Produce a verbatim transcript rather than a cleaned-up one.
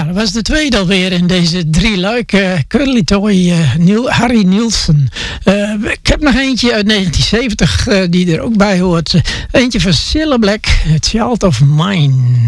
dat was de tweede alweer in deze drie luik. Uh, Curly Toy, uh, Niel, Harry Nielsen. Uh, ik heb nog eentje uit negentien zeventig uh, die er ook bij hoort. Eentje van Cilla Black, Child of Mine.